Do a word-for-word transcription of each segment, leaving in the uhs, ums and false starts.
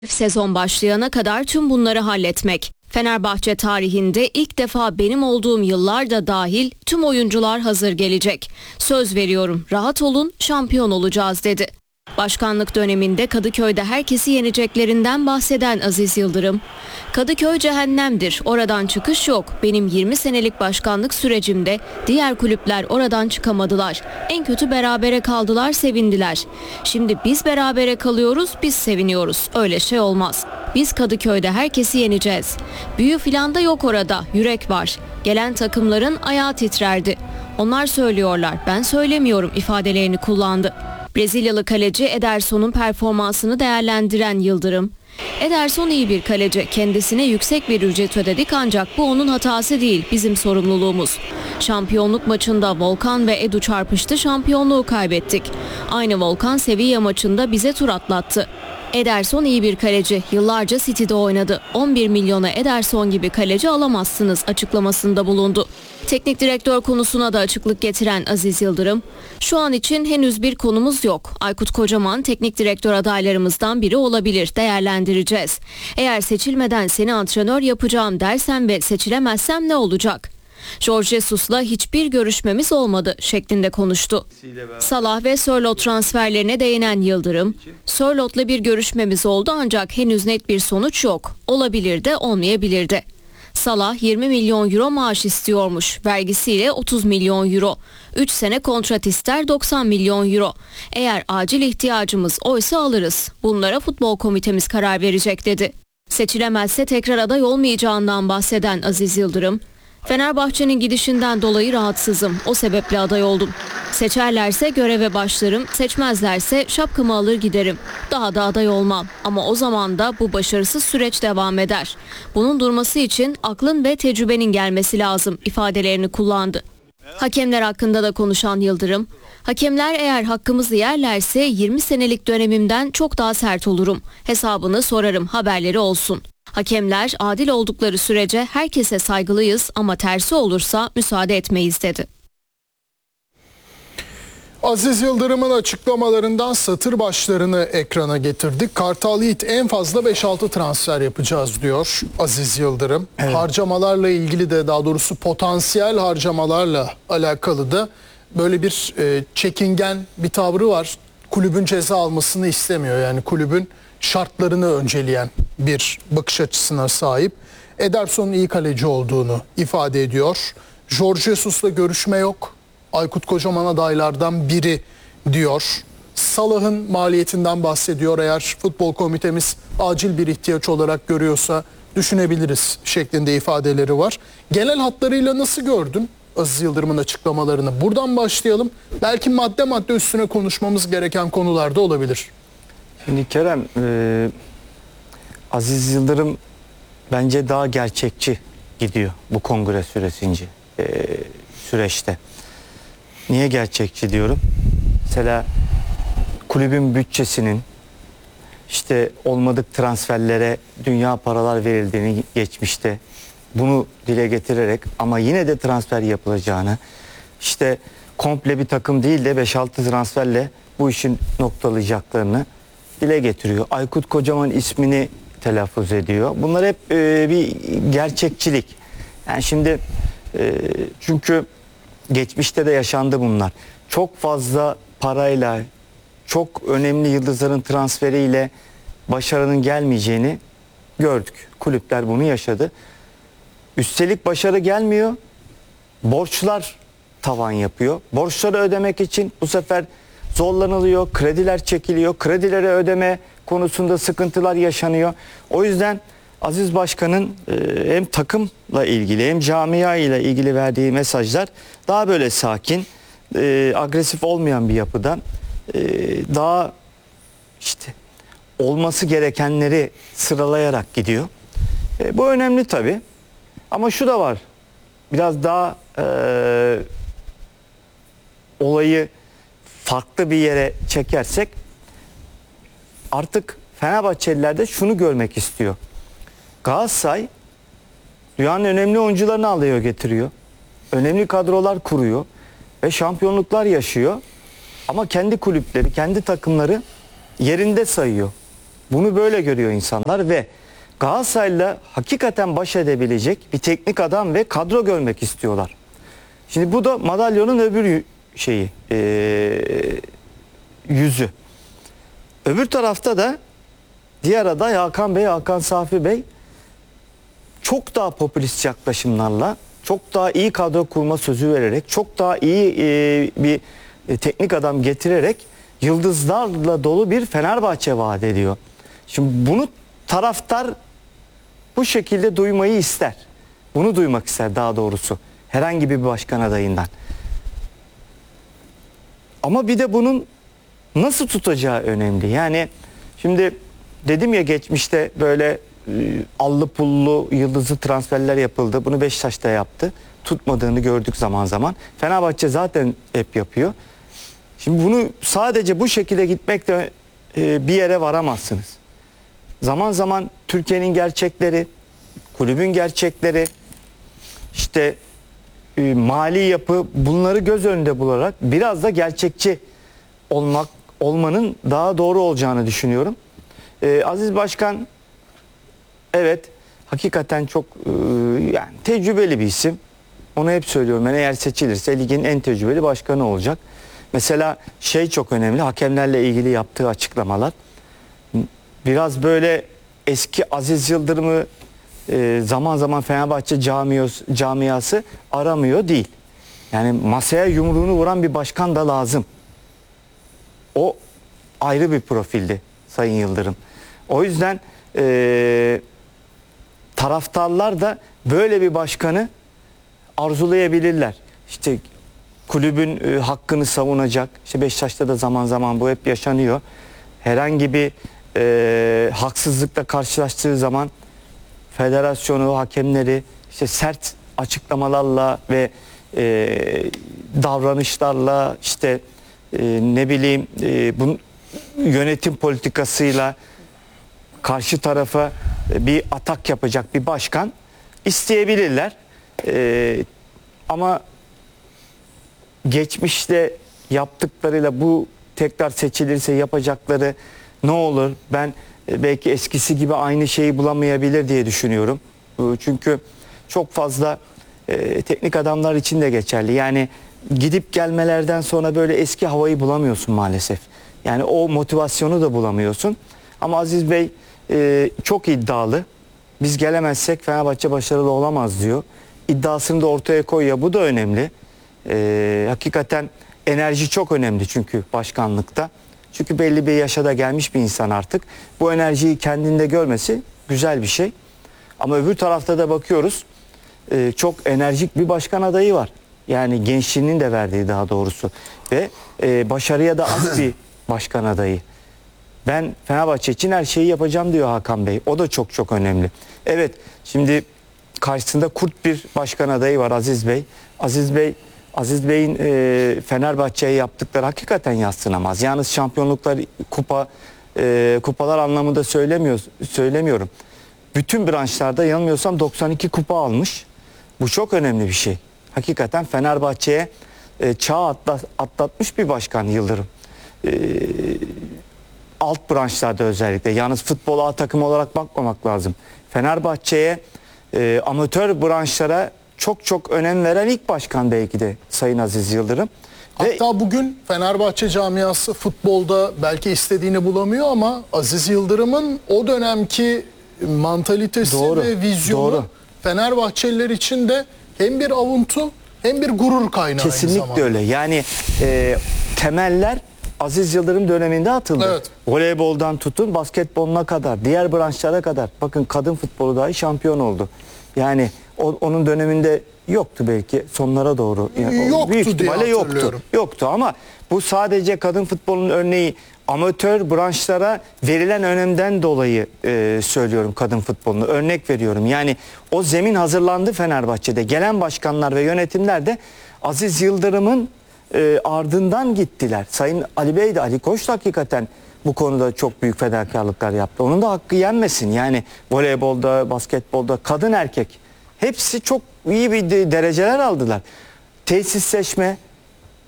Sezon başlayana kadar tüm bunları halletmek. Fenerbahçe tarihinde ilk defa benim olduğum yıllar da dahil tüm oyuncular hazır gelecek. Söz veriyorum, rahat olun, şampiyon olacağız dedi. Başkanlık döneminde Kadıköy'de herkesi yeneceklerinden bahseden Aziz Yıldırım, "Kadıköy cehennemdir, oradan çıkış yok. Benim yirmi senelik başkanlık sürecimde diğer kulüpler oradan çıkamadılar. En kötü berabere kaldılar, sevindiler. Şimdi biz berabere kalıyoruz, biz seviniyoruz. Öyle şey olmaz. Biz Kadıköy'de herkesi yeneceğiz. Büyü filan da yok orada, yürek var. Gelen takımların ayağı titrerdi. Onlar söylüyorlar, ben söylemiyorum" ifadelerini kullandı. Brezilyalı kaleci Ederson'un performansını değerlendiren Yıldırım, "Ederson iyi bir kaleci. Kendisine yüksek bir ücret ödedik ancak bu onun hatası değil, bizim sorumluluğumuz. Şampiyonluk maçında Volkan ve Edu çarpıştı, şampiyonluğu kaybettik. Aynı Volkan Sevilla maçında bize tur atlattı. Ederson iyi bir kaleci. Yıllarca City'de oynadı. on bir milyona Ederson gibi kaleci alamazsınız" açıklamasında bulundu. Teknik direktör konusuna da açıklık getiren Aziz Yıldırım, "Şu an için henüz bir konumuz yok. Aykut Kocaman teknik direktör adaylarımızdan biri olabilir. Değerlendireceğiz. Eğer seçilmeden seni antrenör yapacağım dersem ve seçilemezsem ne olacak? Jorge Jesus'la hiçbir görüşmemiz olmadı" şeklinde konuştu. Salah ve Sörloth transferlerine değinen Yıldırım, "Sörloth'la bir görüşmemiz oldu ancak henüz net bir sonuç yok. Olabilir de olmayabilir de. Salah yirmi milyon euro maaş istiyormuş. Vergisiyle otuz milyon euro. üç sene kontrat ister, doksan milyon euro. Eğer acil ihtiyacımız oysa alırız. Bunlara futbol komitemiz karar verecek" dedi. Seçilemezse tekrar aday olmayacağından bahseden Aziz Yıldırım, "Fenerbahçe'nin gidişinden dolayı rahatsızım. O sebeple aday oldum. Seçerlerse göreve başlarım, seçmezlerse şapkamı alır giderim. Daha da aday olmam. Ama o zaman da bu başarısız süreç devam eder. Bunun durması için aklın ve tecrübenin gelmesi lazım" ifadelerini kullandı. Hakemler hakkında da konuşan Yıldırım, "Hakemler eğer hakkımızı yerlerse yirmi senelik dönemimden çok daha sert olurum. Hesabını sorarım, haberleri olsun. Hakemler adil oldukları sürece herkese saygılıyız ama tersi olursa müsaade etmeyiz" dedi. Aziz Yıldırım'ın açıklamalarından satır başlarını ekrana getirdik. Kartal Yiğit en fazla beş altı transfer yapacağız diyor Aziz Yıldırım. Evet. Harcamalarla ilgili de, daha doğrusu potansiyel harcamalarla alakalı da böyle bir e, çekingen bir tavrı var. Kulübün ceza almasını istemiyor. Yani kulübün şartlarını önceleyen bir bakış açısına sahip. Ederson'un iyi kaleci olduğunu ifade ediyor. Jorge Jesus'la görüşme yok. Aykut Kocaman adaylardan biri diyor. Salah'ın maliyetinden bahsediyor. Eğer futbol komitemiz acil bir ihtiyaç olarak görüyorsa düşünebiliriz şeklinde ifadeleri var. Genel hatlarıyla nasıl gördün Aziz Yıldırım'ın açıklamalarını? Buradan başlayalım. Belki madde madde üstüne konuşmamız gereken konularda olabilir. Şimdi Kerem, e, Aziz Yıldırım bence daha gerçekçi gidiyor bu kongre süresince, e, süreçte. Niye gerçekçi diyorum? Mesela kulübün bütçesinin işte olmadık transferlere dünya paralar verildiğini geçmişte bunu dile getirerek ama yine de transfer yapılacağını, işte komple bir takım değil de beş altı transferle bu işin noktalayacaklarını dile getiriyor. Aykut Kocaman ismini telaffuz ediyor. Bunlar hep e, bir gerçekçilik. Yani şimdi e, çünkü geçmişte de yaşandı bunlar. Çok fazla parayla, çok önemli yıldızların transferiyle başarının gelmeyeceğini gördük. Kulüpler bunu yaşadı. Üstelik başarı gelmiyor. Borçlar tavan yapıyor. Borçları ödemek için bu sefer zorlanılıyor, krediler çekiliyor, kredileri ödeme konusunda sıkıntılar yaşanıyor. O yüzden Aziz Başkan'ın e, hem takımla ilgili hem camia ile ilgili verdiği mesajlar daha böyle sakin, e, agresif olmayan bir yapıdan, e, daha işte olması gerekenleri sıralayarak gidiyor. E, bu önemli tabii. Ama şu da var, biraz daha e, olayı farklı bir yere çekersek artık Fenerbahçeliler de şunu görmek istiyor. Galatasaray dünyanın önemli oyuncularını alıyor, getiriyor. Önemli kadrolar kuruyor ve şampiyonluklar yaşıyor. Ama kendi kulüpleri, kendi takımları yerinde sayıyor. Bunu böyle görüyor insanlar ve Galatasaray'la hakikaten baş edebilecek bir teknik adam ve kadro görmek istiyorlar. Şimdi bu da madalyonun öbür şeyi, ee, yüzü. Öbür tarafta da diğer aday Hakan Bey, Hakan Safi Bey çok daha popülist yaklaşımlarla, çok daha iyi kadro kurma sözü vererek, çok daha iyi e, bir e, teknik adam getirerek yıldızlarla dolu bir Fenerbahçe vaat ediyor. Şimdi bunu taraftar bu şekilde duymayı ister. Bunu duymak ister daha doğrusu. Herhangi bir başkan adayından. Ama bir de bunun nasıl tutacağı önemli. Yani şimdi dedim ya geçmişte böyle e, allı pullu yıldızlı transferler yapıldı. Bunu Beşiktaş'ta yaptı. Tutmadığını gördük zaman zaman. Fenerbahçe zaten hep yapıyor. Şimdi bunu sadece bu şekilde gitmekle e, bir yere varamazsınız. Zaman zaman Türkiye'nin gerçekleri, kulübün gerçekleri, işte e, mali yapı, bunları göz önünde bularak biraz da gerçekçi olmak olmanın daha doğru olacağını düşünüyorum. E, Aziz Başkan evet hakikaten çok e, yani tecrübeli bir isim. Onu hep söylüyorum. Yani eğer seçilirse ligin en tecrübeli başkanı olacak. Mesela şey çok önemli, hakemlerle ilgili yaptığı açıklamalar. Biraz böyle eski Aziz Yıldırım'ı e, zaman zaman Fenerbahçe camiası, camiası aramıyor değil. Yani masaya yumruğunu vuran bir başkan da lazım. O ayrı bir profildi Sayın Yıldırım. O yüzden e, taraftarlar da böyle bir başkanı arzulayabilirler. İşte kulübün e, hakkını savunacak. İşte Beşiktaş'ta da zaman zaman bu hep yaşanıyor. Herhangi bir e, haksızlıkla karşılaştığı zaman federasyonu, hakemleri işte sert açıklamalarla ve e, davranışlarla işte e, ne bileyim e, bu yönetim politikasıyla karşı tarafa bir atak yapacak bir başkan isteyebilirler. E, ama geçmişte yaptıklarıyla bu tekrar seçilirse yapacakları ne olur? Ben belki eskisi gibi aynı şeyi bulamayabilir diye düşünüyorum. Çünkü çok fazla e, teknik adamlar için de geçerli. Yani gidip gelmelerden sonra böyle eski havayı bulamıyorsun maalesef. Yani o motivasyonu da bulamıyorsun. Ama Aziz Bey e, çok iddialı. Biz gelemezsek Fenerbahçe başarılı olamaz diyor. İddiasını da ortaya koyuyor. Bu da önemli. E, hakikaten enerji çok önemli çünkü başkanlıkta. Çünkü belli bir yaşa da gelmiş bir insan artık. Bu enerjiyi kendinde görmesi güzel bir şey. Ama öbür tarafta da bakıyoruz e, çok enerjik bir başkan adayı var. Yani gençliğinin de verdiği daha doğrusu. Ve e, başarıya da az bir başkan adayı. Ben Fenerbahçe için her şeyi yapacağım diyor Hakan Bey. O da çok çok önemli. Evet şimdi karşısında kurt bir başkan adayı var Aziz Bey. Aziz Bey Aziz Bey'in e, Fenerbahçe'ye yaptıkları hakikaten yadsınamaz. Yalnız şampiyonluklar, kupa, e, kupalar anlamında söylemiyor, söylemiyorum. Bütün branşlarda yanılmıyorsam doksan iki kupa almış. Bu çok önemli bir şey. Hakikaten Fenerbahçe'ye e, çağ atlat, atlatmış bir başkan Yıldırım. E, alt branşlarda özellikle. Yalnız futbol A takım olarak bakmamak lazım. Fenerbahçe'ye e, amatör branşlara çok çok önem veren ilk başkan belki de Sayın Aziz Yıldırım. Hatta Ve bugün Fenerbahçe camiası futbolda belki istediğini bulamıyor ama Aziz Yıldırım'ın o dönemki mantalitesi doğru, ve vizyonu doğru. Fenerbahçeliler için de hem bir avuntu hem bir gurur kaynağı. Kesinlikle öyle. Yani e, temeller Aziz Yıldırım döneminde atıldı. Evet. Voleyboldan tutun basketboluna kadar, diğer branşlara kadar. Bakın kadın futbolu dahi şampiyon oldu. Yani o, onun döneminde yoktu belki sonlara doğru. Yani yoktu büyük ihtimalle diye yoktu. Yoktu ama bu sadece kadın futbolunun örneği. Amatör branşlara verilen önemden dolayı e, söylüyorum kadın futbolunu. Örnek veriyorum. Yani o zemin hazırlandı Fenerbahçe'de. Gelen başkanlar ve yönetimler de Aziz Yıldırım'ın e, ardından gittiler. Sayın Ali Bey de, Ali Koç da hakikaten bu konuda çok büyük fedakarlıklar yaptı. Onun da hakkı yenmesin. Yani voleybolda, basketbolda, kadın erkek hepsi çok iyi bir dereceler aldılar. Tesisleşme,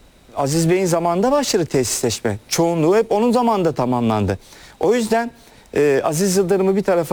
Aziz Bey'in zamanında başladı tesisleşme. Çoğunluğu hep onun zamanında tamamlandı. O yüzden e, Aziz Yıldırım'ı bir tarafa